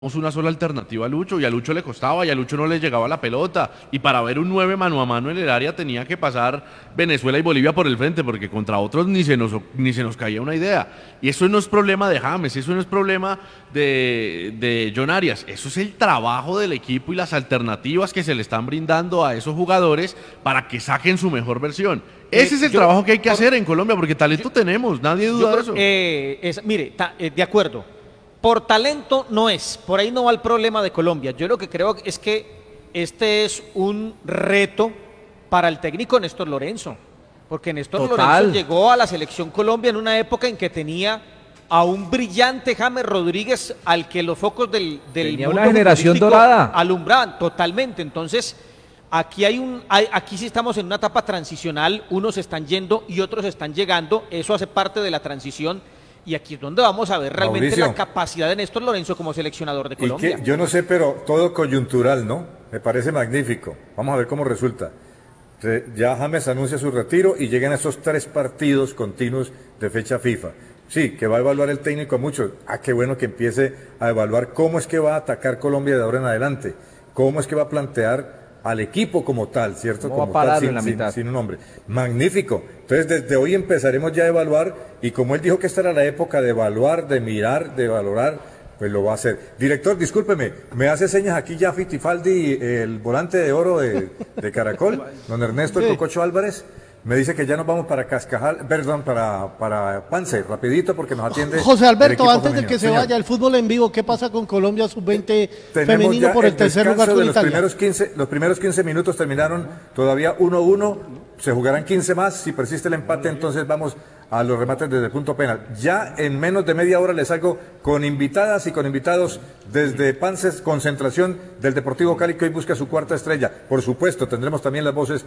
una sola alternativa a Lucho y a Lucho le costaba y a Lucho no le llegaba la pelota y para ver un 9 mano a mano en el área tenía que pasar Venezuela y Bolivia por el frente porque contra otros ni se nos caía una idea y eso no es problema de James, eso no es problema de John Arias, eso es el trabajo del equipo y las alternativas que se le están brindando a esos jugadores para que saquen su mejor versión. Ese es el trabajo que hay que hacer en Colombia porque talento tenemos, nadie duda de eso. Mire, de acuerdo. Por talento no es, por ahí no va el problema de Colombia. Yo lo que creo es que este es un reto para el técnico Néstor Lorenzo, porque Néstor Lorenzo llegó a la selección Colombia en una época en que tenía a un brillante James Rodríguez al que los focos del mundo una generación dorada alumbraban totalmente. Entonces, aquí aquí sí estamos en una etapa transicional, unos están yendo y otros están llegando, eso hace parte de la transición. Y aquí es donde vamos a ver realmente Mauricio, la capacidad de Néstor Lorenzo como seleccionador de Colombia. Yo no sé, pero todo coyuntural, ¿no? Me parece magnífico. Vamos a ver cómo resulta. Ya James anuncia su retiro y llegan esos 3 partidos continuos de fecha FIFA. Sí, que va a evaluar el técnico a muchos. Qué bueno que empiece a evaluar cómo es que va a atacar Colombia de ahora en adelante. Cómo es que va a plantear al equipo como tal, ¿cierto? Como tal, sin un nombre. Magnífico. Entonces, desde hoy empezaremos ya a evaluar, y como él dijo que esta era la época de evaluar, de mirar, de valorar, pues lo va a hacer. Director, discúlpeme, me hace señas aquí ya Fittipaldi, el volante de oro de Caracol, don Ernesto el Cococho Álvarez. Me dice que ya nos vamos para Cascajal, perdón, para Pance, rapidito porque nos atiende. José Alberto, antes de que se vaya el fútbol en vivo, ¿qué pasa con Colombia sub-20 femenino por el tercer lugar con Italia? Los primeros 15 minutos terminaron todavía 1-1, se jugarán 15 más, si persiste el empate entonces vamos a los remates desde el punto penal. Ya en menos de media hora les salgo con invitadas y con invitados desde Pances, concentración del Deportivo Cali que hoy busca su 4ª estrella. Por supuesto, tendremos también las voces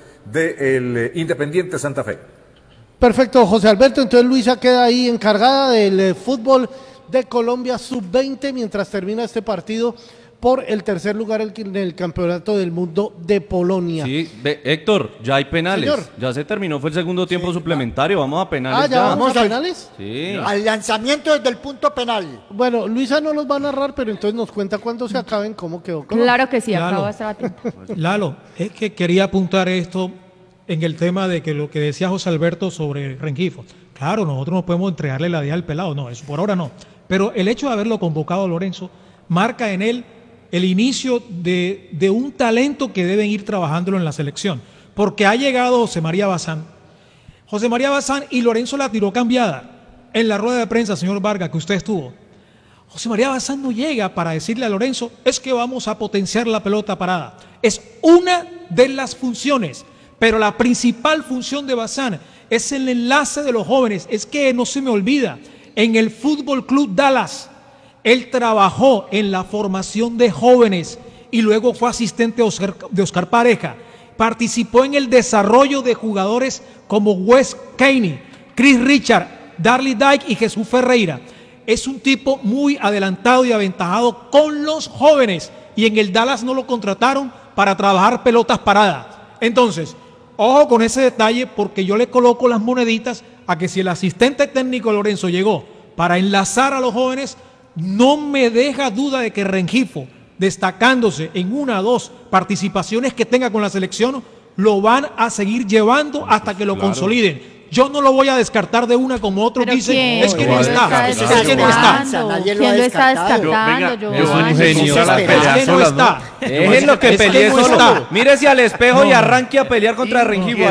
del Independiente Santa Fe. Perfecto, José Alberto. Entonces Luisa queda ahí encargada del fútbol de Colombia sub-20 mientras termina este partido por el tercer lugar en el Campeonato del Mundo de Polonia. Sí, Héctor, ya hay penales. Señor. Ya se terminó, fue el segundo tiempo suplementario. Vamos a penales. ¿Ya vamos a penales? Sí. Al lanzamiento desde el punto penal. Bueno, Luisa no los va a narrar, pero entonces nos cuenta cuándo se acaben, cómo quedó. Claro que sí, acabo de estar atento. Lalo, es que quería apuntar esto en el tema de que lo que decía José Alberto sobre Rengifo. Claro, nosotros no podemos entregarle la idea al pelado, no, eso por ahora no. Pero el hecho de haberlo convocado a Lorenzo marca en él el inicio de un talento que deben ir trabajándolo en la selección. Porque ha llegado José María Bazán. José María Bazán y Lorenzo la tiró cambiada en la rueda de prensa, señor Vargas, que usted estuvo. José María Bazán no llega para decirle a Lorenzo, es que vamos a potenciar la pelota parada. Es una de las funciones, pero la principal función de Bazán es el enlace de los jóvenes. Es que no se me olvida, en el Fútbol Club Dallas, él trabajó en la formación de jóvenes y luego fue asistente de Oscar Pareja. Participó en el desarrollo de jugadores como Wes Caney, Chris Richard, Darlie Dyke y Jesús Ferreira. Es un tipo muy adelantado y aventajado con los jóvenes y en el Dallas no lo contrataron para trabajar pelotas paradas. Entonces, ojo con ese detalle porque yo le coloco las moneditas a que si el asistente técnico Lorenzo llegó para enlazar a los jóvenes, no me deja duda de que Rengifo, destacándose en 1 o 2 participaciones que tenga con la selección, lo van a seguir llevando hasta que lo consoliden. Yo no lo voy a descartar de una como otro dice, es que no está. Es que no está. ¿Quién lo está descartando? Es un genio. Es que no está. Es lo que peleé solo. Mírese al espejo y arranque a pelear contra Rengifo.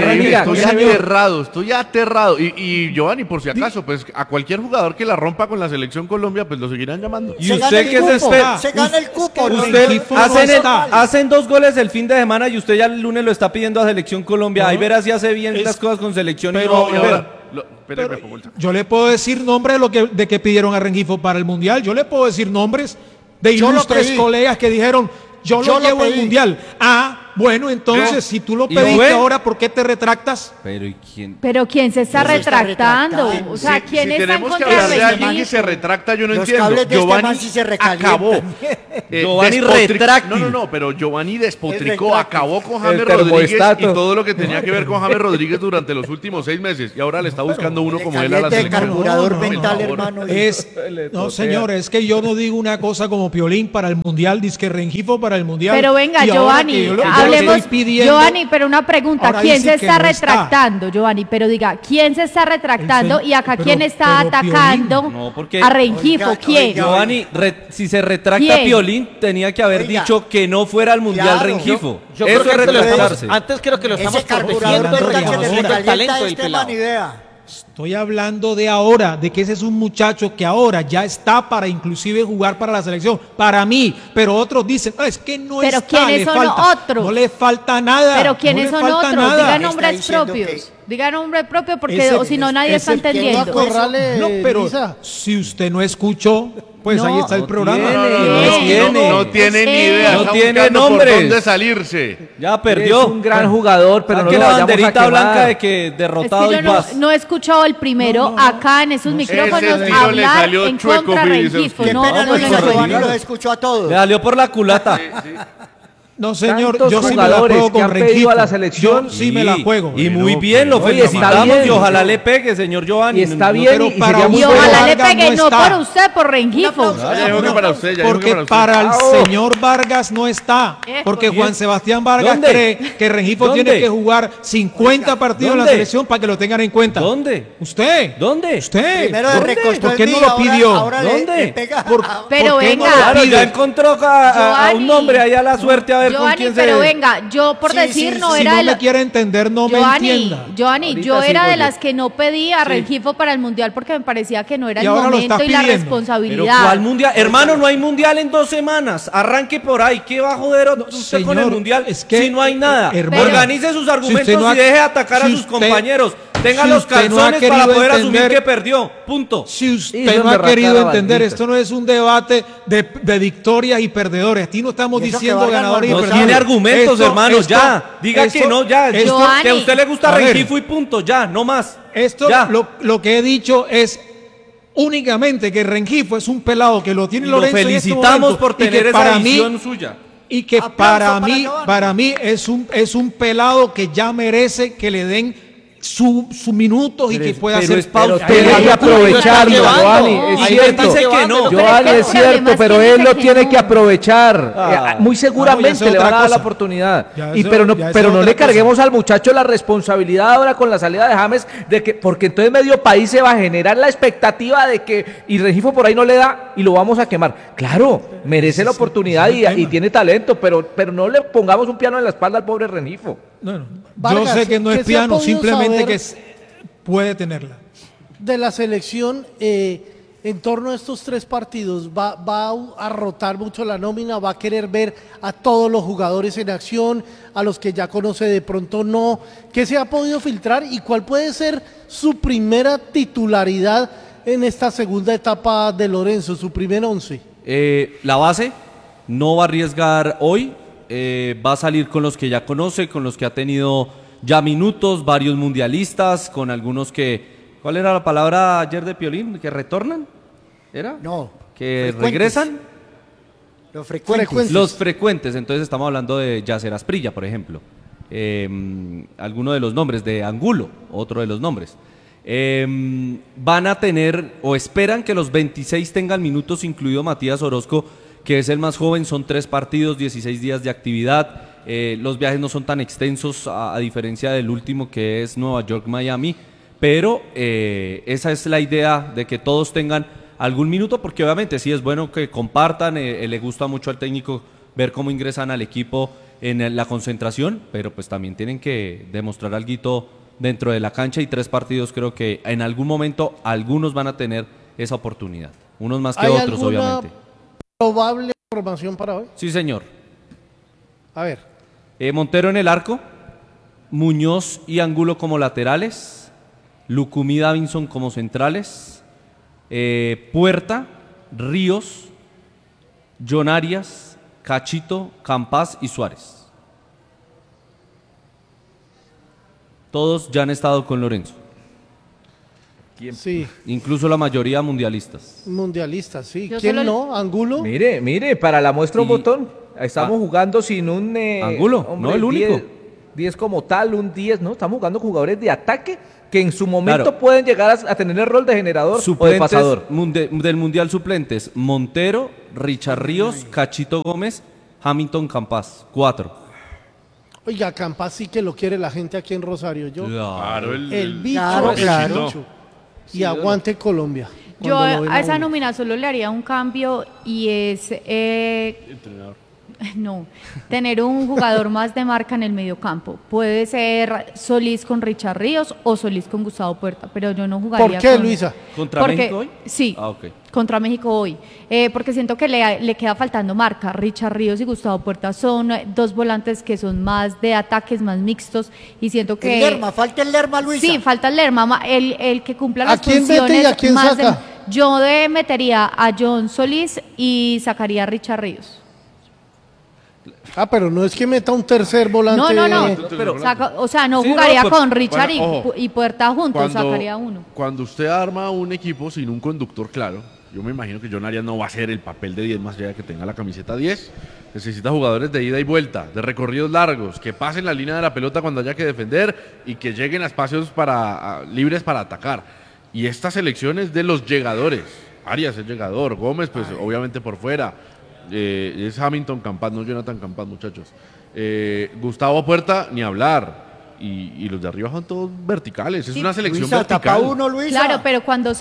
Estoy aterrado. Y Giovanni, por si acaso, pues a cualquier jugador que la rompa con la selección Colombia, pues lo seguirán llamando. ¿Y usted qué se espera? Se gana el cupo. Usted hacen 2 goles el fin de semana y usted ya el lunes lo está pidiendo a Selección Colombia. Ahí verá si hace bien las cosas con selección y no. Yo le puedo decir nombres de que pidieron a Rengifo para el Mundial. Yo le puedo decir nombres de ilustres colegas que dijeron, yo lo llevo al Mundial. Bueno, entonces, si tú lo ¿Y pediste fue? ahora, ¿por qué te retractas? Pero ¿y quién? Pero ¿quién se está ¿Quién se está retractando? retractando? O sea, Si ¿quién está en tenemos que contra hablar de de alguien que Rengifo? se retracta, yo no Los entiendo. cables de este Giovanni man sí se recalientan. acabó. Giovanni despotric- retráctil. No, pero Giovanni despotricó, retráctil. acabó con James El Rodríguez termostato. y todo lo que tenía que ver con James Rodríguez durante los últimos 6 meses. Y ahora le está buscando uno como él a la Caliente de selección. carburador No, no, mental, no. hermano. No, señor, es que yo no digo una cosa como Piolín para el Mundial, dizque Rengifo para el Mundial. Pero venga, y ahora Giovanni, que yo lo hablemos. estoy pidiendo, Giovanni, pero una pregunta, ahora ¿quién dice se que está no está. retractando, Giovanni? Pero diga, ¿quién se está retractando? El Y acá, pero- ¿quién está pero atacando Piolín. No, porque- a Rengifo? Oiga, ¿Quién? oiga. Giovanni, si se retracta ¿Quién? Piolín, tenía que haber Oiga. dicho que no fuera al Mundial Claro. Rengifo. Yo Eso creo que es antes lo estamos- retractarse. antes creo que lo estamos Ese carburador protegiendo hablando mental de que le reconociendo el recalienta talento a del este pelado. man, idea. Estoy hablando de ahora, de que ese es un muchacho que ahora ya está para inclusive jugar para la selección, para mí, pero otros dicen, "Ah, es que no Pero está, ¿quiénes le son falta". otros? No le falta nada. Pero ¿quiénes no son le falta otros? nada. Diga Está nombres diciendo propios. Diga nombre propio porque Ese- o si no nadie está ese- entendiendo. Corrales, No, pero Lisa. si usted no escuchó, pues No, ahí está el no programa. tiene, no tiene. No tiene ni Sí. idea. No está tiene buscando nombres. por dónde salirse. Ya perdió. Es un gran jugador, pero no Saque lo la vayamos a banderita quemar. blanca de que Es derrotado que yo y no, paz. no he escuchado el primero acá en esos micrófonos Ese tiro le hablar salió en chueco, contra de Filipe. Rengifo. Qué No, pena, no lo nuestro corregir. Giovanni encuentro. los escuchó a todos. Le salió por la culata. No, señor, Tantos yo sí me la jugadores juego que con han pedido Rengifo. a la selección. Yo sí me la juego. Y muy bien, lo Oye, está felicitamos bien. y ojalá le pegue, señor Giovanni. Y está No- bien, pero y para sería muy Y Pero ojalá le Vargas pegue, no no está. por usted, por Rengifo. Ya dijo que para usted, ya dijo que Porque para usted. para el Bravo. señor Vargas no está. Porque ¿Quién? Juan Sebastián Vargas ¿Dónde? cree que Rengifo ¿Dónde? tiene que jugar 50 partidos en la ¿Dónde? selección para que lo tengan en cuenta. ¿Dónde? ¿Usted? ¿Dónde? ¿Usted? Primero de ¿Dónde? recostó ¿Por qué en no mí, lo ahora- pidió? ahora le- ¿Dónde? le pega. Pero ¿por qué no venga. lo Claro, pide? ya encontró a un nombre ahí a la suerte a ver con Giovanni, quién pero se... venga, yo por Sí, decir sí, no Si era no de me lo- quiere entender, no me entienda. Giovanni, Ahorita yo era sigo de yo. las que no pedía a Rengifo para el Mundial porque me parecía que no era Y el ahora lo momento está y la pidiendo. Pero responsabilidad. ¿cuál mundial? Hermano, no hay mundial en 2 semanas. Arranque por ahí. ¿Qué va a joder usted con el señor, mundial es que, si no hay nada? hermano, Organice sus si argumentos usted no ha- y deje de atacar a si sus usted- compañeros. Tenga si los usted no ha calzones para querido poder asumir entender- que perdió. Punto. Si usted Hizo no ha emberracar querido a entender, Valdito. esto no es un debate de victorias y perdedores. Aquí no estamos Y eso que diciendo Vargas no ganadores y No almorzaba. perdedores. tiene argumentos, Esto- hermano, esto- ya. Diga esto- que no, ya. esto- Giovanni. Que a usted le gusta A ver. Rengifo y punto, ya, no más. Esto Ya. lo que he dicho es únicamente que Rengifo es un pelado que lo tiene Y lo Lorenzo en este felicitamos momento, por y que tener esa para mí- visión suya. y que Aplauso para para mí, Giovanni. para mí es un pelado que ya merece que le den su minutos y que pueda pero hacer es pa' Pero usted. tiene Ahí que está aprovecharlo, llevando. Giovanni, es Ahí cierto. dice que no. Giovanni, Pero es el cierto, problema pero es que él dice lo que tiene no. que aprovechar. Ah. Muy seguramente No, ya es le van a otra dar la cosa. oportunidad. Ya Y eso- pero no, ya eso pero es no otra le cosa. carguemos al muchacho la responsabilidad ahora con la salida de James, de que, porque entonces medio país se va a generar la expectativa de que y Rengifo por ahí no le da y lo vamos a quemar. Claro, merece la oportunidad ese es el y tema. tiene talento, pero no le pongamos un piano en la espalda al pobre Rengifo. No, no. Vargas, Yo sé que no ¿qué es se ha piano, podido simplemente saber? que puede tenerla. De la selección, en torno a estos 3 partidos, va a rotar mucho la nómina, va a querer ver a todos los jugadores en acción, a los que ya conoce de pronto no. ¿Qué se ha podido filtrar y cuál puede ser su primera titularidad en esta segunda etapa de Lorenzo, su primer 11? La base no va a arriesgar hoy, va a salir con los que ya conoce, con los que ha tenido ya minutos, varios mundialistas, con algunos que... ¿Cuál era la palabra ayer de Piolín? ¿Que retornan? ¿Era? No. ¿Que frecuentes. regresan? Los frecuentes. Los frecuentes, entonces estamos hablando de Yacer Asprilla, por ejemplo. Alguno de los nombres, de Angulo, otro de los nombres. Van a tener, o esperan que los 26 tengan minutos, incluido Matías Orozco, que es el más joven, son 3 partidos, 16 días de actividad. Los viajes no son tan extensos, a diferencia del último que es Nueva York-Miami, pero esa es la idea de que todos tengan algún minuto, porque obviamente sí es bueno que compartan, le gusta mucho al técnico ver cómo ingresan al equipo en la concentración, pero pues también tienen que demostrar algo dentro de la cancha, y 3 partidos creo que en algún momento algunos van a tener esa oportunidad, unos más que ¿Hay otros alguna obviamente. probable formación para hoy? Sí, señor. A ver. Montero en el arco, Muñoz y Angulo como laterales, Lucumí, Davinson como centrales, Puerta, Ríos, John Arias, Cachito, Campas y Suárez. todos ya han estado con Lorenzo. Sí, Incluso la mayoría mundialistas. mundialistas, sí. Yo ¿Quién solo- no? ¿Angulo? Mire, para la muestra un Y- botón. Estamos jugando sin un... Angulo, no el único. 10 como tal, un 10, ¿no? Estamos jugando con jugadores de ataque que en su momento Claro. pueden llegar a tener el rol de generador o de Suplentes pasador. del Mundial suplentes: Montero, Richard Ríos, Cachito Gómez, Hamilton Campas. 4. Oiga, Campas sí que lo quiere la gente aquí en Rosario. Yo, Claro, el bicho, Claro, el claro. bicho. Y aguante Colombia. Yo Cuando lo ven a esa uno. nómina solo le haría un cambio y es no, tener un jugador más de marca en el mediocampo. Puede ser Solís con Richard Ríos o Solís con Gustavo Puerta, pero yo no jugaría ¿Por qué, con- Luisa? ¿Contra Porque- México hoy? Sí, Ah, ok. contra México hoy. Porque siento que le queda faltando marca. Richard Ríos y Gustavo Puerta son dos volantes que son más de ataques, más mixtos, y siento que... El Lerma, falta el Lerma, Luisa. Sí, falta el Lerma, el que cumpla ¿A las quién mete y funciones a quién más saca? metería a John Solís y sacaría a Richard Ríos. Ah, pero no es que meta un tercer volante. No. Pero- O sea, no Sí, jugaría no, pues, con Richard bueno, ojo. y Puerta juntos, sacaría uno. Cuando usted arma un equipo sin un conductor claro, yo me imagino que John Arias no va a hacer el papel de 10 más allá de que tenga la camiseta 10. Necesita jugadores de ida y vuelta, de recorridos largos, que pasen la línea de la pelota cuando haya que defender y que lleguen a espacios libres para atacar. Y esta selección es de los llegadores. Arias es llegador, Gómez pues obviamente por fuera. Es Hamilton Campas, no Jonathan Campas, muchachos. Gustavo Puerta, ni hablar. Y los de arriba son todos verticales. Es Sí. una selección Luisa, tapa vertical. uno, Luisa. Claro, pero cuando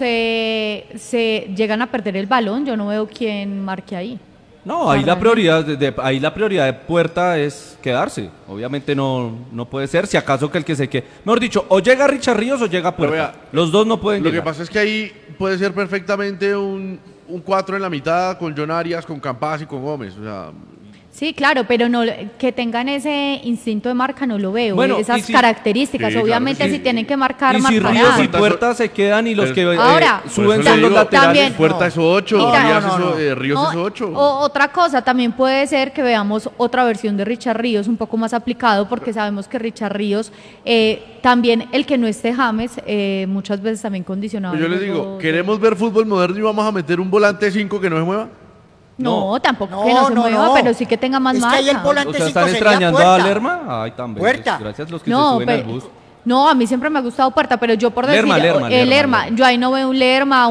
se llegan a perder el balón, yo no veo quién marque ahí. No, ahí la prioridad ahí la prioridad de Puerta es quedarse. Obviamente no puede ser, si acaso que el que se quede. Mejor dicho, o llega Richard Ríos o llega Pero Puerta. vea, Los dos no pueden Lo que llegar. pasa es que ahí puede ser perfectamente un 4 en la mitad con John Arias, con Campas y con Gómez. O sea, Sí, claro, pero no que tengan ese instinto de marca no lo veo. Bueno, Esas y si- características, Sí, claro obviamente que sí. si tienen que marcar, Y si marcarán. Ríos y Puerta Puerta se quedan y los que Ahora, suben por eso son le los digo, laterales. también- Puerta es 8, Mira, Ríos No, es 8. Otra cosa, también puede ser que veamos otra versión de Richard Ríos un poco más aplicado, porque sabemos que Richard Ríos, también el que no esté James, muchas veces también condicionado. Yo el les juego digo, de- ¿queremos ver fútbol moderno y vamos a meter un volante 5 que no se mueva? No, tampoco No, que no se no, mueva, no. pero sí que tenga más Es que marca. ahí el volante O sea, 5 ¿están sería extrañando Puerta. a Lerma? Ay, tan bellos. Puerta. Gracias a los que se No, suben al pero, bus. no, a mí siempre me ha gustado Puerta, pero yo por decir, Lerma. yo ahí no veo un Lerma,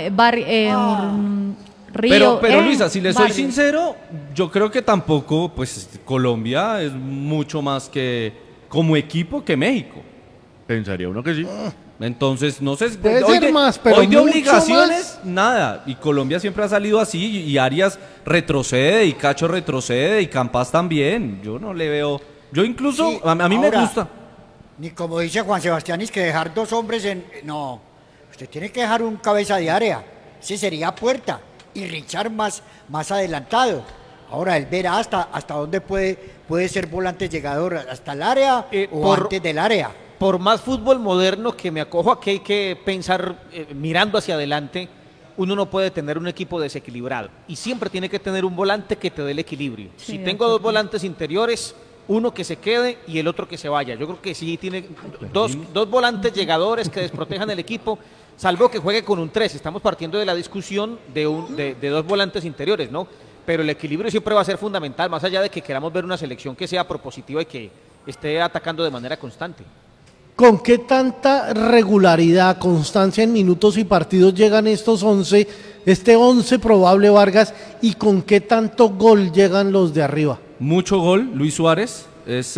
un Río. Pero Luisa, si le soy Barrio. sincero, yo creo que tampoco, pues Colombia es mucho más que como equipo que México. Pensaría uno que sí. Entonces, no sé. Puede hoy ser de, más, pero hoy de mucho obligaciones, nada. Y Colombia siempre ha salido así. Y Arias retrocede, y Cacho retrocede, y Campas también. Yo no le veo. Yo incluso, Sí, a mí me ahora, gusta. Ni como dice Juan Sebastián, es que dejar dos hombres en... No, usted tiene que dejar un cabeza de área. Ese sería Puerta. Y Richard más adelantado. Ahora él verá hasta dónde puede ser volante llegador. ¿Hasta el área o antes del área? Por más fútbol moderno que me acojo a que hay que pensar mirando hacia adelante, uno no puede tener un equipo desequilibrado. Y siempre tiene que tener un volante que te dé el equilibrio. Sí, Si de tengo acuerdo. dos volantes interiores, uno que se quede y el otro que se vaya. Yo creo que sí tiene dos volantes llegadores que desprotejan el equipo, salvo que juegue con un 3. Estamos partiendo de la discusión de dos volantes interiores, ¿no? Pero el equilibrio siempre va a ser fundamental, más allá de que queramos ver una selección que sea propositiva y que esté atacando de manera constante. ¿Con qué tanta regularidad, constancia en minutos y partidos llegan estos 11, este 11 probable Vargas, y con qué tanto gol llegan los de arriba? Mucho gol. Luis Suárez es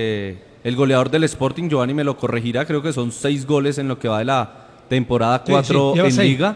el goleador del Sporting. Giovanni me lo corregirá. Creo que son 6 goles en lo que va de la temporada, Sí, 4 lleva en 6. Liga.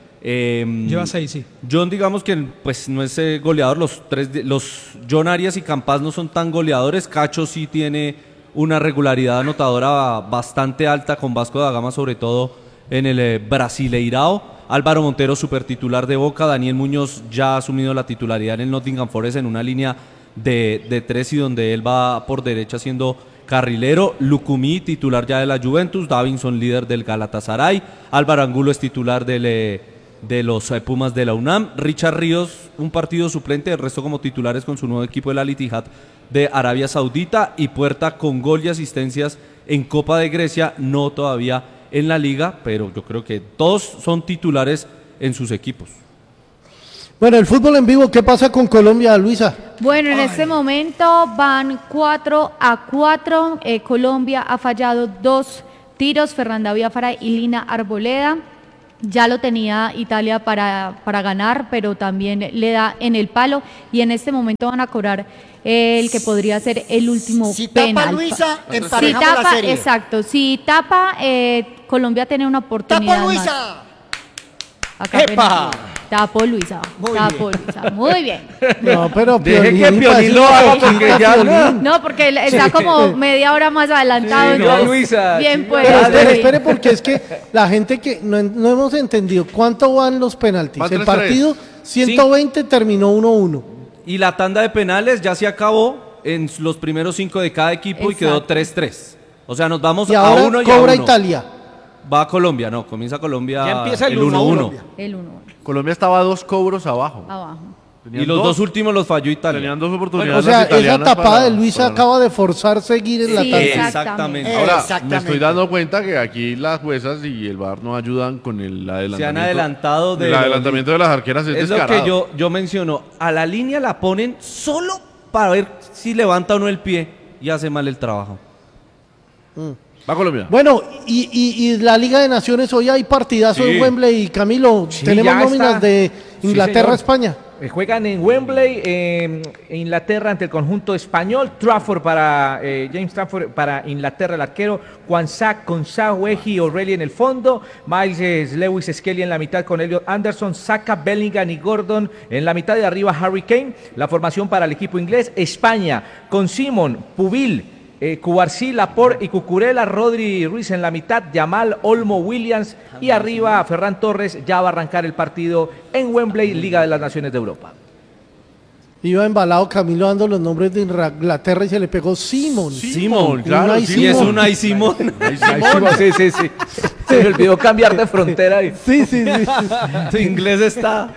Lleva 6, sí. John, digamos que pues no es goleador. Los John Arias y Campas no son tan goleadores. Cacho sí tiene una regularidad anotadora bastante alta con Vasco da Gama, sobre todo en el Brasileirao. Álvaro Montero, super titular de Boca. Daniel Muñoz ya ha asumido la titularidad en el Nottingham Forest en una línea de 3 y donde él va por derecha siendo carrilero. Lucumí, titular ya de la Juventus. Davinson, líder del Galatasaray. Álvaro Angulo es titular de los Pumas de la UNAM. Richard Ríos, un partido suplente, el resto como titulares con su nuevo equipo, el Al Ittihad de Arabia Saudita. Y Puerta con gol y asistencias en Copa de Grecia, no todavía en la Liga, pero yo creo que todos son titulares en sus equipos. Bueno, el fútbol en vivo, ¿qué pasa con Colombia, Luisa? Bueno, en este momento van 4-4. Colombia ha fallado 2 tiros, Fernanda Biafara y Lina Arboleda. Ya lo tenía Italia para ganar, pero también le da en el palo. Y en este momento van a cobrar el que podría ser el último Si penal. tapa Luisa, Si emparejamos tapa, la serie. exacto. Si tapa, Colombia tiene una oportunidad ¡Tapo más. Luisa! Acá ¡Epa! Tapó Luisa. Tapó Luisa. Muy bien. No, pero Deje que Piolín, Piolín lo parece haga una porque coquita, ya Piolín. No, porque él está como media hora más adelantado. Sí, no, entonces, Luisa, bien sí, puede Pero ser. espere, porque es que la gente que no hemos entendido cuánto van los penaltis. Van El 3-3. partido 120 terminó 1-1. Y la tanda de penales ya se acabó en los primeros 5 de cada equipo y quedó Exacto. 3-3. O sea, nos vamos Y a ahora 1 y a cobra 1. Italia. Va a Colombia, no, comienza Colombia Ya empieza el 1-1. El 1 Colombia estaba 2 cobros abajo. abajo. Tenían Y los dos últimos los falló Italia. Tenían 2 O oportunidades. sea, las esa italianas tapada para- de Luisa para- acaba de forzar seguir en la Sí, tanda. Exactamente. Ahora, Exactamente. me estoy dando cuenta que aquí las juezas y el VAR no ayudan con el adelantamiento. Se han adelantado de El los- adelantamiento de las arqueras es Es lo descarado. que yo menciono. A la línea la ponen solo para ver si levanta o no el pie y hace mal el trabajo. Va Colombia. Bueno, y la Liga de Naciones, hoy hay partidazo Sí. en Wembley. Y Camilo, Sí, tenemos ya nóminas está. de Sí, Inglaterra, señor. España. Juegan en Wembley, Inglaterra ante el conjunto español. Trafford para James Trafford para Inglaterra, el arquero. Kwanzaa, Konsa, Weji, O'Reilly en el fondo. Miles Lewis Skelly en la mitad con Elliot Anderson. Saka, Bellingham y Gordon en la mitad de arriba. Harry Kane. La formación para el equipo inglés. España con Simon, Pubil, Cubarsí, Laporte y Cucurella, Rodri Ruiz en la mitad, Yamal, Olmo, Williams y arriba Ferran Torres. Ya va a arrancar el partido en Wembley, Liga de las Naciones de Europa. Iba embalado Camilo dando los nombres de Inglaterra y se le pegó Simon. Simón, claro. Unai Simón. Y es Simón. Unai Simón. Sí, sí, sí. Se me olvidó cambiar de frontera. Sí, sí, sí. Tu inglés está.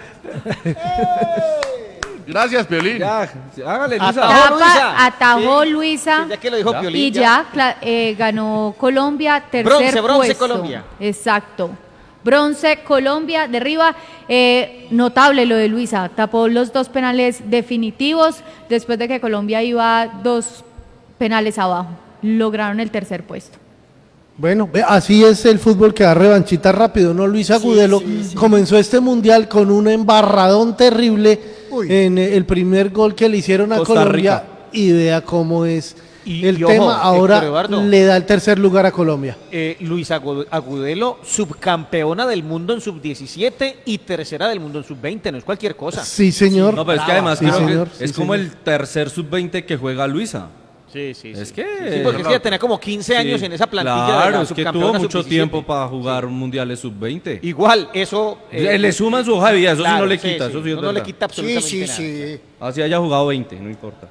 Gracias, Piolín. Ya, hágale, Luisa. Atajó Luisa. Atajó Sí, Luisa. sí, ya que lo dijo Piolín, Y ya ganó Colombia, tercer Bronce puesto. Colombia. Exacto. Bronce Colombia, derriba. Notable lo de Luisa. Tapó los 2 penales definitivos después de que Colombia iba 2 penales abajo. Lograron el tercer puesto. Bueno, así es el fútbol que da revanchita rápido, ¿no? Luis Agudelo comenzó este mundial con un embarradón terrible en el primer gol que le hicieron a Costa Colombia. Rica. Y vea cómo es el y ojo, tema. Ahora Héctor Eduardo. le da el tercer lugar a Colombia. Luis Agudelo, subcampeona del mundo en sub-17 y tercera del mundo en sub-20, no es cualquier cosa. Sí, señor. No, pero es que además Sí, creo señor, que sí, es como señor. el tercer sub-20 que juega Luisa. Sí, sí, Es sí. que... Sí, porque es que ella tenía como 15 años Sí, en esa plantilla. de Claro, la es que subcampeona tuvo mucho sub-17. tiempo para jugar mundiales sub-20. Igual, eso... Le suman su hoja de vida, eso sí claro, no le quita, eso sí es no le verdad. quita Sí, absolutamente sí, nada. sí. Así haya jugado 20, no importa.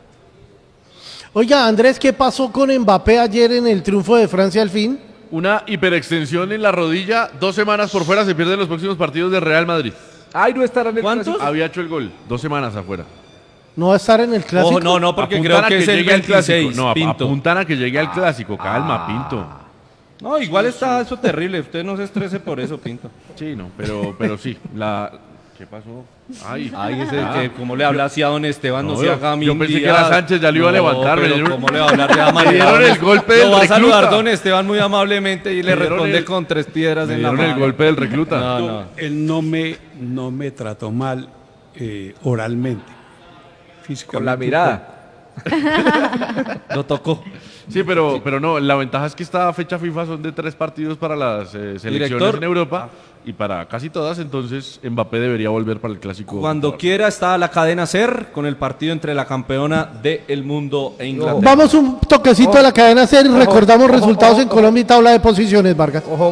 Oiga, Andrés, ¿qué pasó con Mbappé ayer en el triunfo de Francia al fin? Una hiperextensión en la rodilla, 2 semanas por fuera, se pierden los próximos partidos de Real Madrid. Ay, no estarán en el ¿Cuántos? clásico. Había hecho el gol, 2 semanas afuera. ¿No va a estar en el clásico? Ojo, no, porque Apuntan creo a que es el llegue al clásico. 26, No, Pinto. apuntan a que llegue al clásico, calma, Pinto. No, igual está eso terrible, usted no se estrese por eso, Pinto. Sí, no, pero sí, ¿qué pasó? Ay, Ay, ese ya. que como le habla así a don Esteban, no, No, se haga yo pensé que era Sánchez, ya lo iba a levantar, me Pero dieron- cómo le va a hablar de esa me manera. dieron el golpe del Lo va a saludar recluta. don Esteban muy amablemente y le Me dieron responde el- con 3 piedras Me en la dieron mano. el golpe del recluta. No, no. Él no me trató mal oralmente, físicamente. Con la mirada. Lo tocó. Sí, pero no, la ventaja es que esta fecha FIFA son de 3 partidos para las selecciones Director. en Europa y para casi todas, entonces Mbappé debería volver para el clásico. Cuando quiera está la cadena SER con el partido entre la campeona del mundo e Inglaterra. Vamos un toquecito a la cadena SER y recordamos resultados en Colombia y tabla de posiciones, Vargas. Ojo.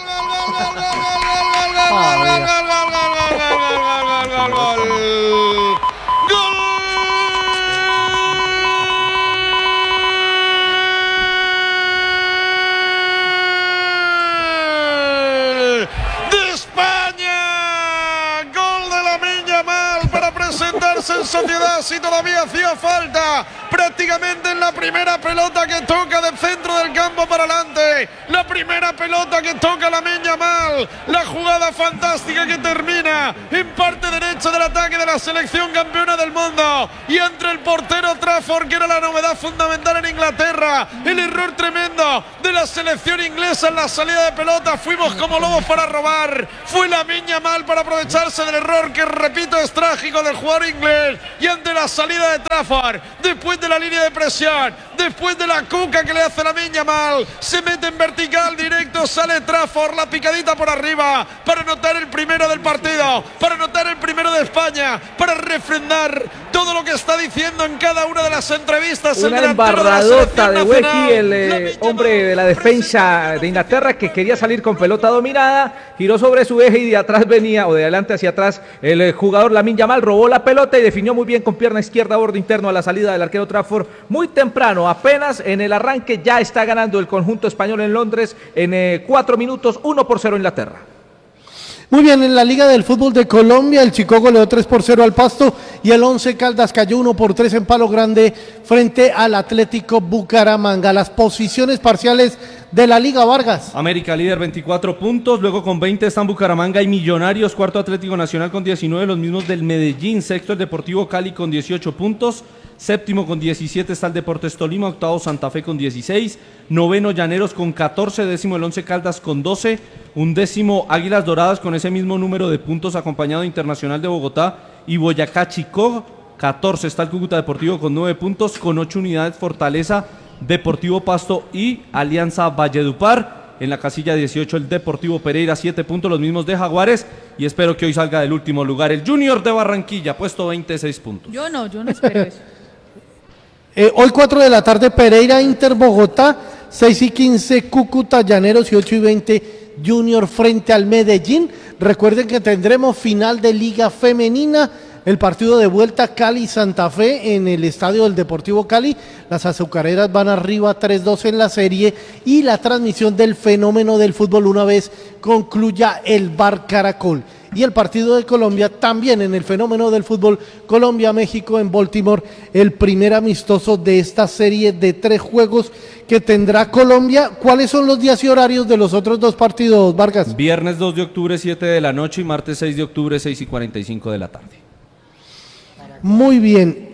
De España, gol de Lamine Yamal para presentarse en sociedad si todavía hacía falta prácticamente en la primera pelota que toca del centro del campo para adelante. La primera pelota que toca Lamine Yamal. La jugada fantástica que termina en parte derecha del ataque de la selección campeona del mundo. Y entre el portero Trafford, que era la novedad fundamental en Inglaterra. El error tremendo de la selección inglesa en la salida de pelota. Fuimos como lobos para robar. Fue Lamine Yamal para aprovecharse del error que, repito, es trágico del jugador inglés. Y ante la salida de Trafford, después de la línea de presión, después de la cuca que le hace Lamine Yamal, se mete en vertical directo, sale Trafford, la picadita por arriba, para anotar el primero del partido, para anotar el primero de España, para refrendar todo lo que está diciendo en cada una de las entrevistas. Una embarradota de Weji, el hombre de la defensa de Inglaterra, que quería salir con pelota dominada, giró sobre su eje y de atrás venía, o de adelante hacia atrás, el jugador Lamine Yamal robó la pelota y definió muy bien con pierna izquierda, borde interno a la salida del arquero Trafford, muy temprano, apenas en el arranque. Ya está ganando el conjunto español en Londres en 4 minutos, 1-0 Inglaterra. Muy bien, en la Liga del Fútbol de Colombia, el Chico goleó 3-0 al Pasto y el Once Caldas cayó 1-3 en Palo Grande frente al Atlético Bucaramanga. Las posiciones parciales de la Liga, Vargas. América líder 24 puntos, luego con 20 están Bucaramanga y Millonarios, cuarto Atlético Nacional con 19, los mismos del Medellín, sexto el Deportivo Cali con 18 puntos, séptimo con 17 está el Deportes Tolima, octavo Santa Fe con 16, noveno Llaneros con 14, décimo el Once Caldas con 12, undécimo Águilas Doradas con ese mismo número de puntos acompañado de Internacional de Bogotá y Boyacá Chicó, 14 está el Cúcuta Deportivo con 9 puntos, con 8 unidades Fortaleza, Deportivo Pasto y Alianza Valledupar. En la casilla 18 el Deportivo Pereira, 7 puntos, los mismos de Jaguares, y espero que hoy salga del último lugar el Junior de Barranquilla, puesto 26 puntos. Yo no espero eso. Hoy 4 de la tarde Pereira Inter Bogotá, 6:15 Cúcuta Llaneros y 8:20 Junior frente al Medellín. Recuerden que tendremos final de Liga Femenina, el partido de vuelta Cali-Santa Fe en el estadio del Deportivo Cali. Las azucareras van arriba 3-2 en la serie y la transmisión del fenómeno del fútbol una vez concluya el Bar Caracol. Y el partido de Colombia también en el fenómeno del fútbol, Colombia-México en Baltimore, el primer amistoso de esta serie de 3 juegos que tendrá Colombia. ¿Cuáles son los días y horarios de los otros 2 partidos, Vargas? Viernes 2 de octubre, 7 de la noche y martes 6 de octubre, 6:45 de la tarde. Muy bien.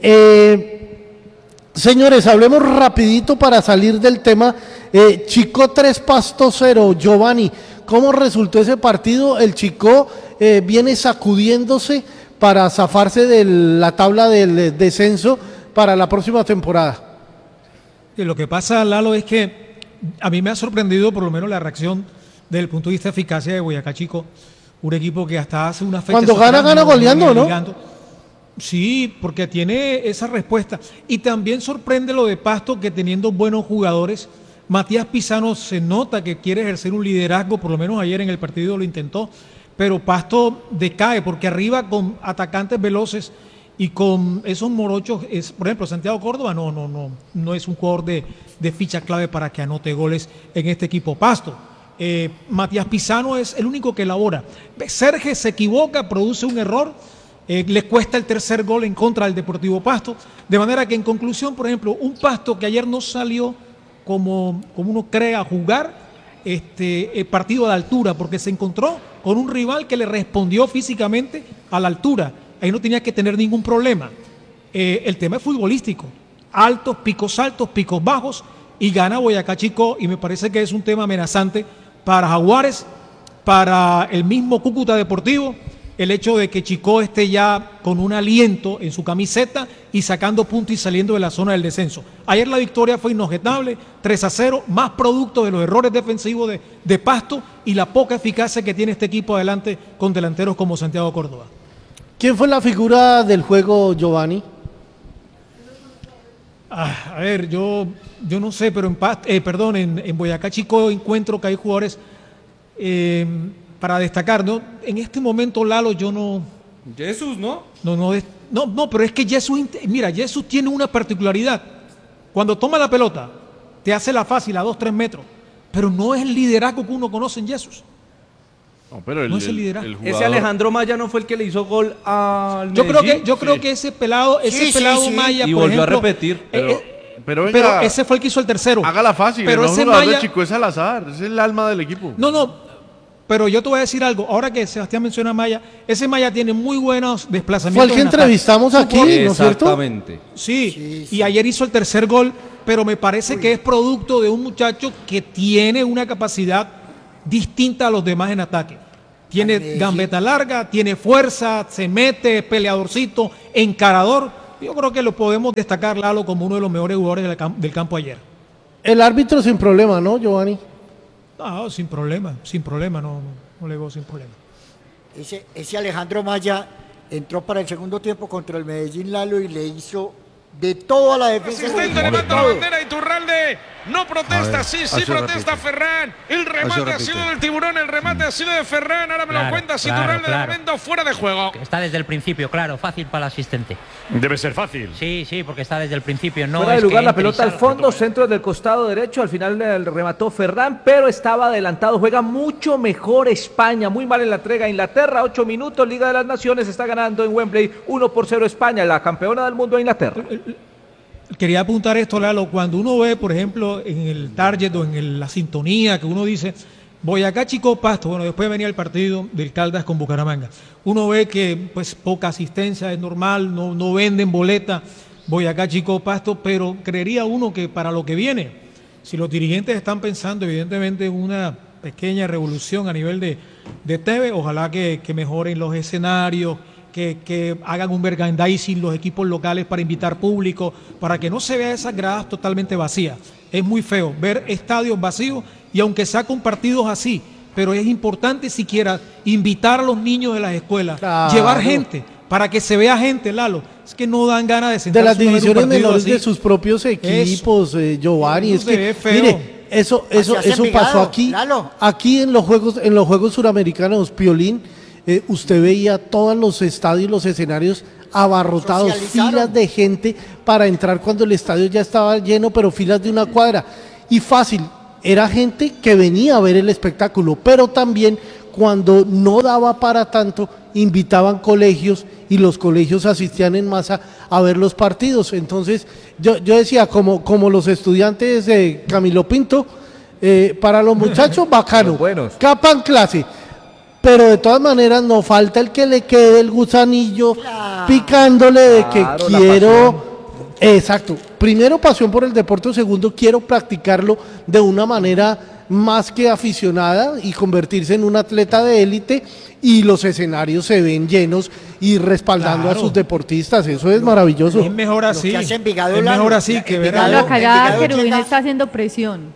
Señores, hablemos rapidito para salir del tema. Chicó 3, Pasto 0. Giovanni, ¿cómo resultó ese partido? El Chicó viene sacudiéndose para zafarse de la tabla del descenso para la próxima temporada. Y lo que pasa, Lalo, es que a mí me ha sorprendido por lo menos la reacción desde el punto de vista de eficacia de Boyacá Chico, un equipo que hasta hace una fecha... Cuando gana goleando, ¿no? Sí, porque tiene esa respuesta. Y también sorprende lo de Pasto, que teniendo buenos jugadores, Matías Pizano se nota que quiere ejercer un liderazgo, por lo menos ayer en el partido lo intentó, pero Pasto decae porque arriba con atacantes veloces y con esos morochos, por ejemplo, Santiago Córdoba no es un jugador de ficha clave para que anote goles en este equipo Pasto. Matías Pizano es el único que elabora. Serge se equivoca, produce un error, le cuesta el tercer gol en contra del Deportivo Pasto, de manera que en conclusión, por ejemplo, un Pasto que ayer no salió como uno cree a jugar el partido a la altura, porque se encontró con un rival que le respondió físicamente a la altura, ahí no tenía que tener ningún problema. El tema es futbolístico, altos, picos bajos, y gana Boyacá Chico, y me parece que es un tema amenazante para Jaguares, para el mismo Cúcuta Deportivo, el hecho de que Chicó esté ya con un aliento en su camiseta y sacando puntos y saliendo de la zona del descenso. Ayer la victoria fue inobjetable, 3-0, más producto de los errores defensivos de Pasto y la poca eficacia que tiene este equipo adelante con delanteros como Santiago Córdoba. ¿Quién fue la figura del juego, Giovanni? A ver, yo no sé, pero en Boyacá Chico encuentro que hay jugadores para destacar, ¿no? En este momento, Lalo, yo no... Jesús, ¿no? No, pero es que Jesús, mira, Jesús tiene una particularidad. Cuando toma la pelota, te hace la fácil a 2-3 metros, pero no es el liderazgo que uno conoce en Jesús. No, pero No es el liderazgo. Ese Alejandro Maya no fue el que le hizo gol al Yo Medellín. creo que ese pelado Maya, Y por volvió a ejemplo, repetir. Pero venga, pero ese fue el que hizo el tercero. hágala fácil. Pero el ese jugador de Maya- Chico es Salazar, es el alma del equipo. No, pero yo te voy a decir algo. Ahora que Sebastián menciona a Maya, ese Maya tiene muy buenos desplazamientos. Fue el que en ataque. entrevistamos aquí, ¿no es cierto? Exactamente. Sí, y ayer hizo el tercer gol, pero me parece que es producto de un muchacho que tiene una capacidad distinta a los demás en ataque. Tiene gambeta larga, tiene fuerza, se mete, peleadorcito, encarador. Yo creo que lo podemos destacar, Lalo, como uno de los mejores jugadores del campo ayer. El árbitro sin problema, ¿no, Giovanni? No, sin problema, no le veo sin problema. Ese Alejandro Maya entró para el segundo tiempo contra el Medellín, Lalo, y le hizo de todo a la defensa. Asistente levanta la bandera, Iturralde no protesta, sí así protesta repite. Ferran. El remate ha repite. sido del Tiburón, el remate ha sido de Ferran. Ahora me lo Claro, cuentas, claro, Iturralde de claro. momento fuera de juego. Está desde el principio, claro, fácil para el asistente. Debe ser fácil. Sí, porque está desde el principio. No Fuera de es lugar que la entre y pelota al salga. fondo, centro del costado derecho, al final remató Ferran, pero estaba adelantado, juega mucho mejor España, muy mal en la entrega Inglaterra, 8 minutos, Liga de las Naciones, está ganando en Wembley 1-0 España, la campeona del mundo Inglaterra. Quería apuntar esto, Lalo, cuando uno ve, por ejemplo, en el target o en la sintonía que uno dice, Boyacá Chico Pasto, bueno, después venía el partido del Caldas con Bucaramanga. Uno ve que pues poca asistencia es normal, no venden boleta Boyacá Chico Pasto, pero creería uno que para lo que viene, si los dirigentes están pensando evidentemente en una pequeña revolución a nivel de TV, ojalá que mejoren los escenarios, que hagan un merchandising los equipos locales para invitar público, para que no se vea esas gradas totalmente vacías. Es muy feo ver estadios vacíos y aunque saquen partidos así, pero es importante siquiera invitar a los niños de las escuelas, Claro. llevar gente, para que se vea gente, Lalo. Es que no dan ganas de De sentarse las a ver un divisiones partido menores así. de sus propios equipos, Giovanni. Eso Es se que, ve feo. mire, eso Así hace pasó Envigado, aquí. Lalo. Aquí en los Juegos Suramericanos, Piolín, usted veía todos los estadios, los escenarios abarrotados, Socializaron. filas de gente para entrar cuando el estadio ya estaba lleno, pero filas de una cuadra. Y fácil, era gente que venía a ver el espectáculo, pero también cuando no daba para tanto, invitaban colegios y los colegios asistían en masa a ver los partidos. Entonces, yo decía, como los estudiantes de Camilo Pinto, para los muchachos, bacano, Los buenos. capan clase. Pero de todas maneras no falta el que le quede el gusanillo picándole de que Claro, la quiero. Exacto. Primero, pasión por el deporte. Segundo, quiero practicarlo de una manera más que aficionada y convertirse en un atleta de élite. Y los escenarios se ven llenos y respaldando Claro. a sus deportistas. Eso es maravilloso. Es mejor así. que hace Envigado, Es Lalo. mejor así que ver Envigado- Lalo, algo. acá ya Envigado Querubín llega- está haciendo presión.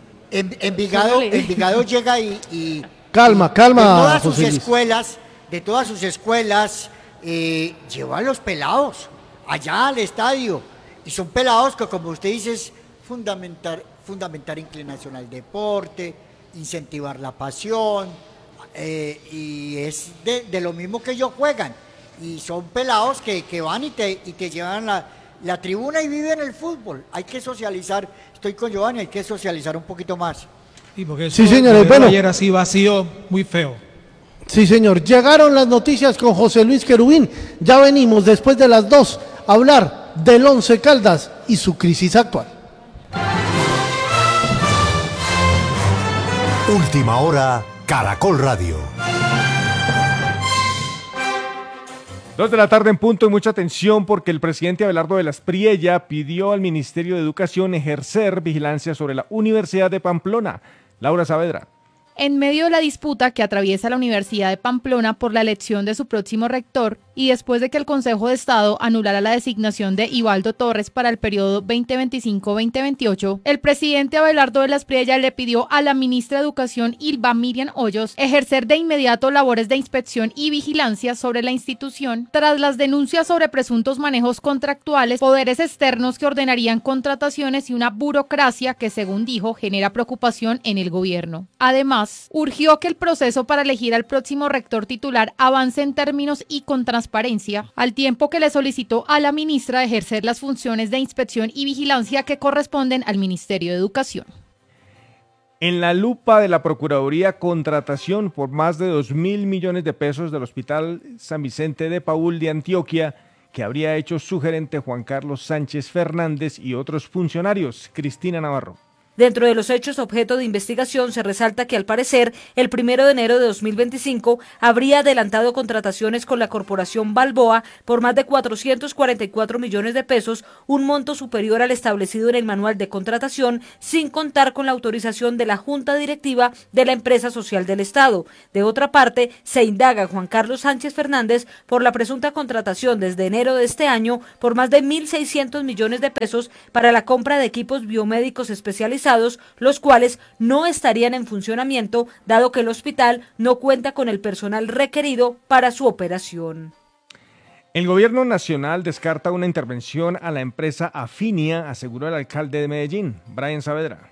Envigado llega y Calma, José Luis. de todas sus escuelas, lleva a los pelados allá al estadio. Y son pelados que, como usted dice, es fundamentar inclinación al deporte, incentivar la pasión, y es de lo mismo que ellos juegan. Y son pelados que van y te llevan la tribuna y viven el fútbol. Hay que socializar, estoy con Giovanni, hay que socializar un poquito más. Sí, porque Sí, eso, señores, verlo bueno. ayer así vacío, muy feo. Sí, señor. Llegaron las noticias con José Luis Querubín. Ya venimos después de las 2 a hablar del Once Caldas y su crisis actual. Última hora, Caracol Radio. 2 de la tarde en punto y mucha atención porque el presidente Abelardo de las Priella pidió al Ministerio de Educación ejercer vigilancia sobre la Universidad de Pamplona. Laura Saavedra. En medio de la disputa que atraviesa la Universidad de Pamplona por la elección de su próximo rector y después de que el Consejo de Estado anulara la designación de Ibaldo Torres para el periodo 2025-2028, el presidente Abelardo de las Priella le pidió a la ministra de Educación, Ylva Miriam Hoyos, ejercer de inmediato labores de inspección y vigilancia sobre la institución tras las denuncias sobre presuntos manejos contractuales, poderes externos que ordenarían contrataciones y una burocracia que, según dijo, genera preocupación en el gobierno. Además, urgió que el proceso para elegir al próximo rector titular avance en términos y con transparencia, al tiempo que le solicitó a la ministra ejercer las funciones de inspección y vigilancia que corresponden al Ministerio de Educación. En la lupa de la Procuraduría, contratación por más de 2.000 millones de pesos del Hospital San Vicente de Paúl de Antioquia, que habría hecho su gerente Juan Carlos Sánchez Fernández y otros funcionarios. Cristina Navarro. Dentro de los hechos objeto de investigación se resalta que al parecer el 1 de enero de 2025 habría adelantado contrataciones con la Corporación Balboa por más de 444 millones de pesos, un monto superior al establecido en el manual de contratación, sin contar con la autorización de la Junta Directiva de la Empresa Social del Estado. De otra parte, se indaga a Juan Carlos Sánchez Fernández por la presunta contratación desde enero de este año por más de 1.600 millones de pesos para la compra de equipos biomédicos especializados, los cuales no estarían en funcionamiento, dado que el hospital no cuenta con el personal requerido para su operación. El gobierno nacional descarta una intervención a la empresa Afinia, aseguró el alcalde de Medellín, Brian Saavedra.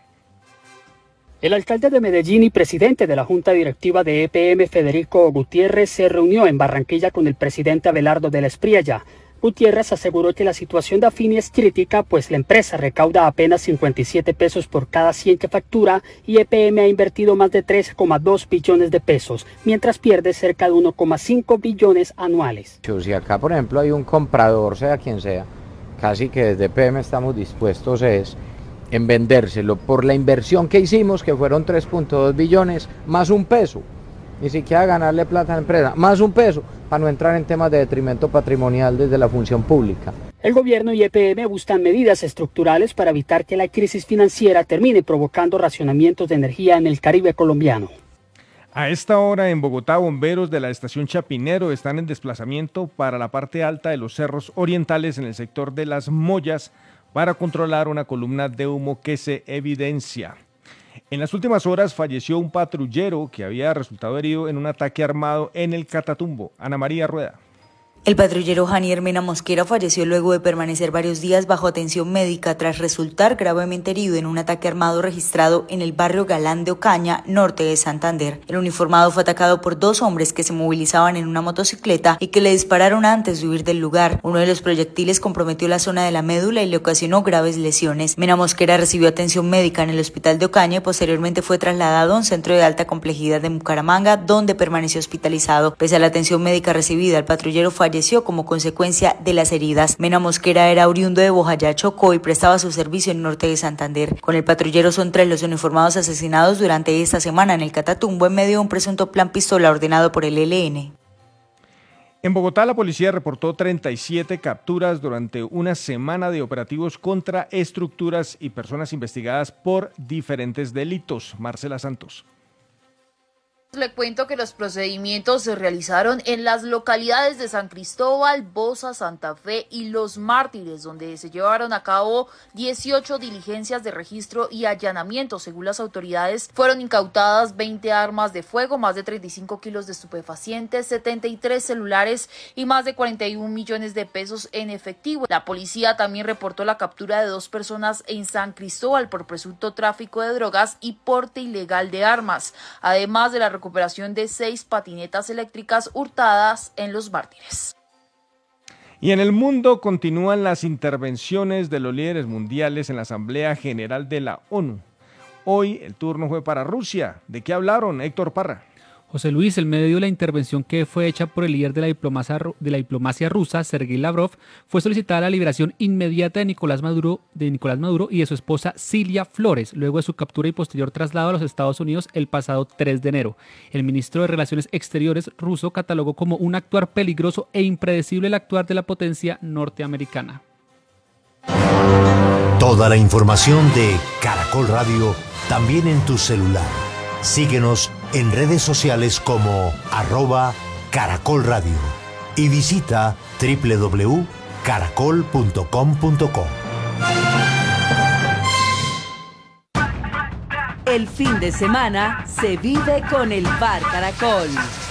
El alcalde de Medellín y presidente de la Junta Directiva de EPM, Federico Gutiérrez, se reunió en Barranquilla con el presidente Abelardo de la Espriella. Gutiérrez aseguró que la situación de Afinia es crítica, pues la empresa recauda apenas 57 pesos por cada 100 que factura y EPM ha invertido más de 13,2 billones de pesos, mientras pierde cerca de 1,5 billones anuales. Si acá, por ejemplo, hay un comprador, sea quien sea, casi que desde EPM estamos dispuestos en vendérselo por la inversión que hicimos, que fueron 3.2 billones, más un peso. Ni siquiera ganarle plata a la empresa, más un peso, para no entrar en temas de detrimento patrimonial desde la función pública. El gobierno y EPM buscan medidas estructurales para evitar que la crisis financiera termine provocando racionamientos de energía en el Caribe colombiano. A esta hora en Bogotá, bomberos de la estación Chapinero están en desplazamiento para la parte alta de los cerros orientales en el sector de Las Mollas para controlar una columna de humo que se evidencia. En las últimas horas falleció un patrullero que había resultado herido en un ataque armado en el Catatumbo. Ana María Rueda. El patrullero Janier Mena Mosquera falleció luego de permanecer varios días bajo atención médica tras resultar gravemente herido en un ataque armado registrado en el barrio Galán de Ocaña, norte de Santander. El uniformado fue atacado por 2 hombres que se movilizaban en una motocicleta y que le dispararon antes de huir del lugar. Uno de los proyectiles comprometió la zona de la médula y le ocasionó graves lesiones. Mena Mosquera recibió atención médica en el hospital de Ocaña y posteriormente fue trasladado a un centro de alta complejidad de Bucaramanga, donde permaneció hospitalizado. Pese a la atención médica recibida, el patrullero falleció como consecuencia de las heridas. Mena Mosquera era oriundo de Bojayá, Chocó, y prestaba su servicio en el norte de Santander. Con el patrullero son 3 los uniformados asesinados durante esta semana en el Catatumbo en medio de un presunto plan pistola ordenado por el ELN. En Bogotá, la policía reportó 37 capturas durante una semana de operativos contra estructuras y personas investigadas por diferentes delitos. Marcela Santos. Le cuento que los procedimientos se realizaron en las localidades de San Cristóbal, Bosa, Santa Fe y Los Mártires, donde se llevaron a cabo 18 diligencias de registro y allanamiento. Según las autoridades, fueron incautadas 20 armas de fuego, más de 35 kilos de estupefacientes, 73 celulares y más de 41 millones de pesos en efectivo. La policía también reportó la captura de 2 personas en San Cristóbal por presunto tráfico de drogas y porte ilegal de armas, además de la recuperación de 6 patinetas eléctricas hurtadas en Los Mártires. Y en el mundo continúan las intervenciones de los líderes mundiales en la Asamblea General de la ONU. Hoy el turno fue para Rusia. ¿De qué hablaron, Héctor Parra? José Luis, en medio de la intervención que fue hecha por el líder de la diplomacia rusa, Sergei Lavrov, fue solicitada la liberación inmediata de Nicolás Maduro y de su esposa Cilia Flores, luego de su captura y posterior traslado a los Estados Unidos el pasado 3 de enero. El ministro de Relaciones Exteriores ruso catalogó como un actuar peligroso e impredecible el actuar de la potencia norteamericana. Toda la información de Caracol Radio también en tu celular. Síguenos en redes sociales como @Caracol Radio y visita www.caracol.com.co. El fin de semana se vive con el Bar Caracol.